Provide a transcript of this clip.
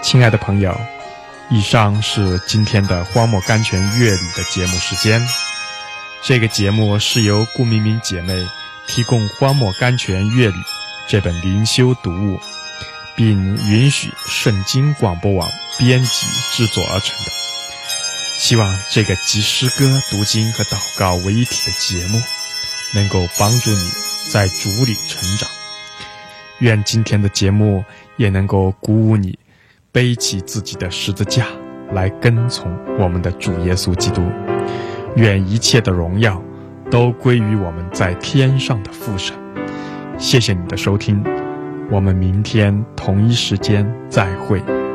亲爱的朋友，以上是今天的荒漠甘泉乐理的节目时间。这个节目是由顾明明姐妹提供荒漠甘泉乐理这本灵修读物，并允许圣经广播网编辑制作而成的。希望这个集诗歌、读经和祷告为一体的节目能够帮助你在主里成长。愿今天的节目也能够鼓舞你背起自己的十字架来跟从我们的主耶稣基督。愿一切的荣耀都归于我们在天上的父神。谢谢你的收听，我们明天同一时间再会。